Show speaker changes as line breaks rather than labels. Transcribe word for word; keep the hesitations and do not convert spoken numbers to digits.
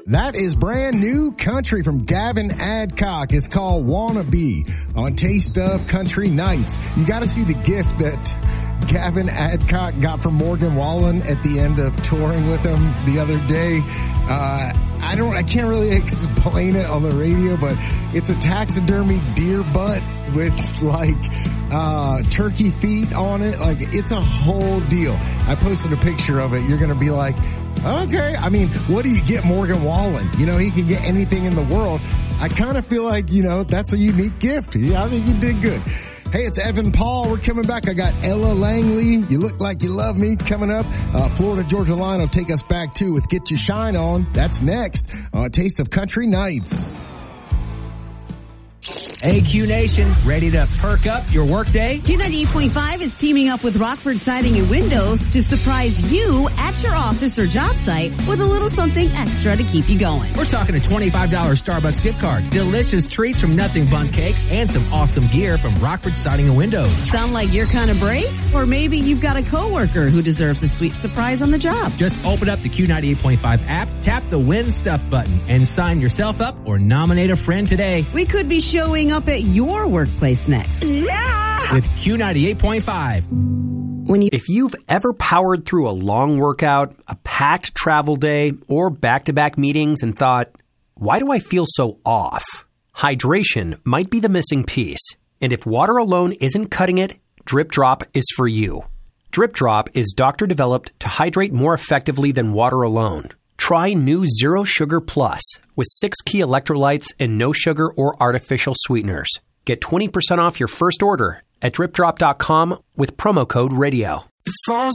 That is brand new country from Gavin Adcock. It's called Wanna Be on Taste of Country Nights. You got to see the gift that Gavin Adcock got from Morgan Wallen at the end of touring with him the other day. Uh, I don't, I can't really explain it on the radio, but it's a taxidermy deer butt with like, uh, turkey feet on it. Like, it's a whole deal. I posted a picture of it. You're going to be like, okay. I mean, what do you get Morgan Wallen? You know, he can get anything in the world. I kind of feel like, you know, that's a unique gift. Yeah, I think you did good. Hey, it's Evan Paul. We're coming back. I got Ella Langley. You Look Like You Love Me coming up. Uh, Florida Georgia Line will take us back too with Get Your Shine On. That's next on Taste of Country Nights.
Hey, Q Nation, ready to perk up your workday?
Q ninety-eight point five is teaming up with Rockford Siding and Windows to surprise you at your office or job site with a little something extra to keep you going.
We're talking a twenty-five dollars Starbucks gift card, delicious treats from Nothing Bun Cakes, and some awesome gear from Rockford Siding and Windows.
Sound like you're kind of brave? Or maybe you've got a coworker who deserves a sweet surprise on the job.
Just open up the Q ninety-eight point five app, tap the Win Stuff button, and sign yourself up or nominate a friend today.
We could be showing up at your workplace next.
Yeah! With Q ninety-eight point five.
When you- if you've ever powered through a long workout, a packed travel day, or back-to-back meetings and thought, why do I feel so off? Hydration might be the missing piece. And if water alone isn't cutting it, Drip Drop is for you. Drip Drop is doctor-developed to hydrate more effectively than water alone. Try new Zero Sugar Plus with six key electrolytes and no sugar or artificial sweeteners. Get twenty percent off your first order at drip drop dot com with promo code radio.